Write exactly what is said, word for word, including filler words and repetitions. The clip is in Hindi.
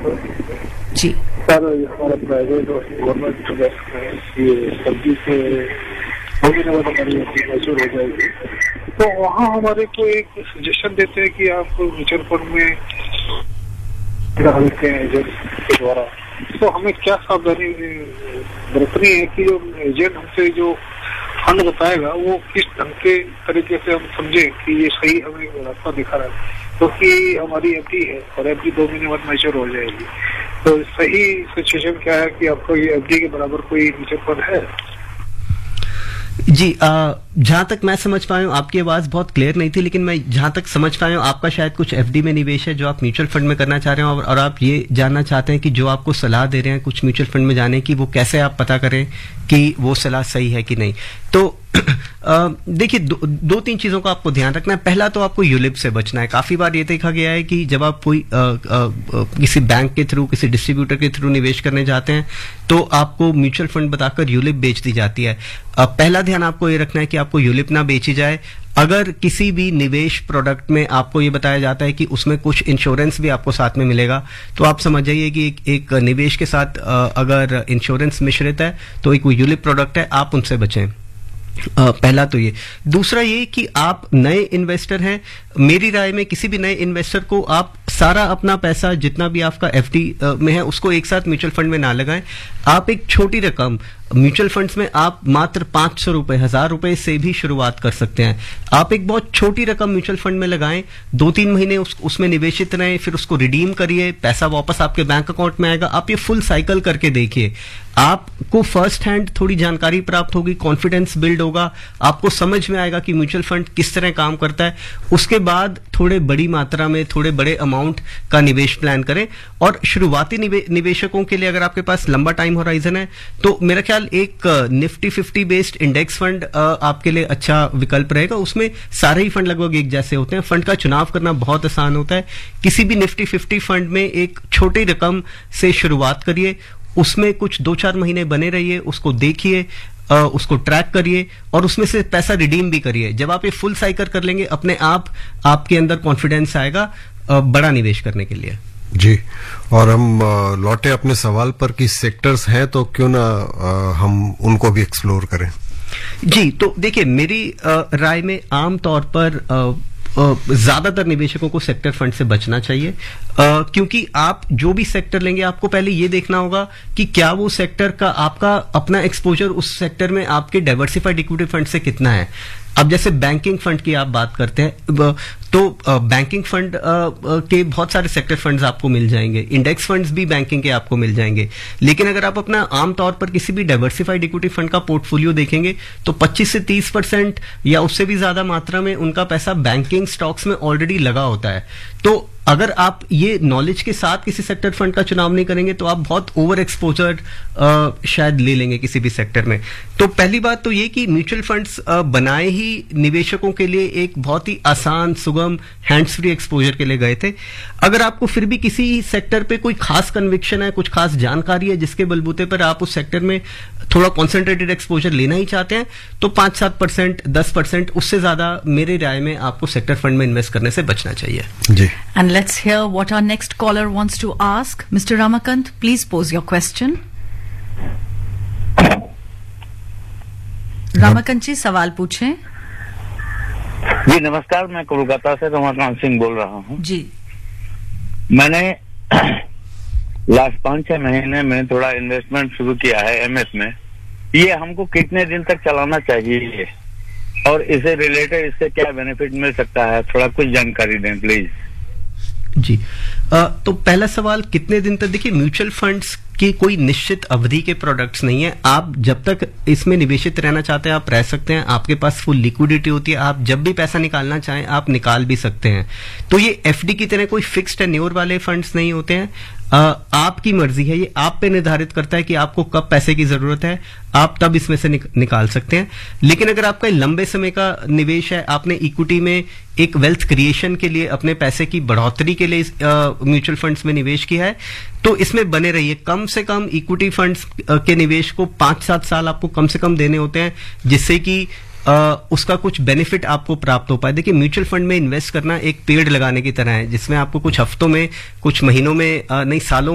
जी सर, हमारा प्राइवेट और गवर्नमेंट ये सब्जी से हमारी मैच्योर हो जाएगी, तो वहाँ हमारे को एक सजेशन देते हैं कि आप म्यूचुअल फंड में डालते हैं एजेंट के द्वारा, तो हमें क्या सावधानी बरतनी है कि जो एजेंट हमसे जो फंड बताएगा वो किस ढंग के तरीके से हम समझे कि ये सही हमें रास्ता दिखा रहा है, क्योंकि तो हमारी एफडी है और एफडी दो महीने बाद मैच्योर हो जाएगी, तो सही सिचुएशन क्या है कि आपको ये एफडी के बराबर कोई म्यूचुअल फंड है? जी, जहां तक मैं समझ पाया हूँ, आपकी आवाज बहुत क्लियर नहीं थी, लेकिन मैं जहां तक समझ पाया हूँ आपका शायद कुछ एफडी में निवेश है जो आप म्यूचुअल फंड में करना चाह रहे हैं, और, और आप ये जानना चाहते हैं कि जो आपको सलाह दे रहे हैं कुछ म्यूचुअल फंड में जाने की, वो कैसे आप पता करें कि वो सलाह सही है कि नहीं। तो देखिए, दो, दो तीन चीजों का आपको ध्यान रखना है। पहला तो आपको यूलिप से बचना है। काफी बार ये देखा गया है कि जब आप कोई आ, आ, आ, किसी बैंक के थ्रू, किसी डिस्ट्रीब्यूटर के थ्रू निवेश करने जाते हैं तो आपको म्यूचुअल फंड बताकर यूलिप बेच दी जाती है। आ, पहला ध्यान आपको ये रखना है कि आपको यूलिप ना बेची जाए। अगर किसी भी निवेश प्रोडक्ट में आपको ये बताया जाता है कि उसमें कुछ इंश्योरेंस भी आपको साथ में मिलेगा, तो आप समझ जाइए कि एक, एक निवेश के साथ अगर इंश्योरेंस मिश्रित है तो एक वो यूलिप प्रोडक्ट है, आप उनसे बचें। Uh, पहला तो ये। दूसरा ये कि आप नए इन्वेस्टर हैं, मेरी राय में किसी भी नए इन्वेस्टर को आप सारा अपना पैसा जितना भी आपका एफडी में है उसको एक साथ म्यूचुअल फंड में ना लगाएं। आप एक छोटी रकम म्यूचुअल फंड्स में आप मात्र पांच सौ रुपए, हजार रुपए से भी शुरुआत कर सकते हैं। आप एक बहुत छोटी रकम म्यूचुअल फंड में लगाएं, दो तीन महीने उस, उसमें निवेशित रहें, फिर उसको रिडीम करिए, पैसा वापस आपके बैंक अकाउंट में आएगा। आप ये फुल साइकिल करके देखिए, आपको फर्स्ट हैंड थोड़ी जानकारी प्राप्त होगी, कॉन्फिडेंस बिल्ड होगा, आपको समझ में आएगा कि म्यूचुअल फंड किस तरह काम करता है। उसके बाद थोड़े बड़ी मात्रा में, थोड़े बड़े अमाउंट का निवेश प्लान करें। और शुरुआती निवे, निवेशकों के लिए अगर आपके पास लंबा टाइम होराइजन है तो मेरा ख्याल एक Nifty fifty based index fund आपके लिए अच्छा विकल्प रहेगा। उसमें सारे ही फंड लगभग एक जैसे होते हैं, फंड का चुनाव करना बहुत आसान होता है। किसी भी निफ्टी फिफ्टी फंड में एक छोटी रकम से शुरुआत करिए, उसमें कुछ दो चार महीने बने रहिए, उसको देखिए, Uh, उसको ट्रैक करिए और उसमें से पैसा रिडीम भी करिए। जब आप ये फुल साइकिल कर लेंगे, अपने आप आपके अंदर कॉन्फिडेंस आएगा uh, बड़ा निवेश करने के लिए। जी, और हम uh, लौटे अपने सवाल पर कि सेक्टर्स हैं तो क्यों ना uh, हम उनको भी एक्सप्लोर करें। जी, तो देखिए, मेरी uh, राय में आम तौर पर uh, ज्यादातर निवेशकों को सेक्टर फंड से बचना चाहिए, आ, क्योंकि आप जो भी सेक्टर लेंगे आपको पहले ये देखना होगा कि क्या वो सेक्टर का आपका अपना एक्सपोजर उस सेक्टर में आपके डाइवर्सिफाइड इक्विटी फंड से कितना है। अब जैसे बैंकिंग फंड की आप बात करते हैं तो बैंकिंग फंड के बहुत सारे सेक्टर फंड्स आपको मिल जाएंगे, इंडेक्स फंड्स भी बैंकिंग के आपको मिल जाएंगे। लेकिन अगर आप अपना आमतौर पर किसी भी डाइवर्सिफाइड इक्विटी फंड का पोर्टफोलियो देखेंगे तो पच्चीस से तीस परसेंट या उससे भी ज्यादा मात्रा में उनका पैसा बैंकिंग स्टॉक्स में ऑलरेडी लगा होता है। तो अगर आप ये नॉलेज के साथ किसी सेक्टर फंड का चुनाव नहीं करेंगे तो आप बहुत ओवर एक्सपोजर शायद ले लेंगे किसी भी सेक्टर में। तो पहली बात तो ये कि म्यूचुअल फंड्स बनाए ही निवेशकों के लिए एक बहुत ही आसान, सुगम, हैंड्स फ्री एक्सपोजर के लिए गए थे। अगर आपको फिर भी किसी सेक्टर पे कोई खास कन्विक्शन है, कुछ खास जानकारी है जिसके बलबूते पर आप उस सेक्टर में थोड़ा कॉन्सेंट्रेटेड एक्सपोजर लेना ही चाहते हैं, तो पांच सात परसेंट, दस परसेंट, उससे ज्यादा मेरे राय में आपको सेक्टर फंड में इन्वेस्ट करने से बचना चाहिए। जी। And let's hear what our next caller wants to ask. Mister Ramakant, please pose your question. Ramakant जी, सवाल पूछें। जी नमस्कार, मैं कोलकाता से रमाकांत सिंह बोल रहा हूँ। जी, मैंने लास्ट पाँच छह महीने में थोड़ा इन्वेस्टमेंट शुरू किया है एमएस में। ये हमको कितने दिन तक चलाना चाहिए और इसे रिलेटेड इससे क्या बेनिफिट मिल सकता है, थोड़ा कुछ जानकारी दें प्लीज। जी, आ, तो पहला सवाल कितने दिन तक। देखिए, म्यूचुअल फंड्स की कोई निश्चित अवधि के प्रोडक्ट्स नहीं है। आप जब तक इसमें निवेशित रहना चाहते हैं आप रह सकते हैं, आपके पास फुल लिक्विडिटी होती है, आप जब भी पैसा निकालना चाहें आप निकाल भी सकते हैं। तो ये एफडी की तरह कोई फिक्स्ड टेन्योर वाले फंड्स नहीं होते हैं। आ, आपकी मर्जी है, ये आप पे निर्धारित करता है कि आपको कब पैसे की जरूरत है, आप तब इसमें से निक, निकाल सकते हैं। लेकिन अगर आपका लंबे समय का निवेश है, आपने इक्विटी में एक वेल्थ क्रिएशन के लिए, अपने पैसे की बढ़ोतरी के लिए म्यूचुअल फंड्स में निवेश किया है, तो इसमें बने रहिए। कम से कम इक्विटी फंड्स के निवेश को पांच सात साल आपको कम से कम देने होते हैं, जिससे कि Uh, उसका कुछ बेनिफिट आपको प्राप्त हो पाए। देखिए, म्यूचुअल फंड में इन्वेस्ट करना एक पेड़ लगाने की तरह है, जिसमें आपको कुछ हफ्तों में, कुछ महीनों में, uh, नहीं सालों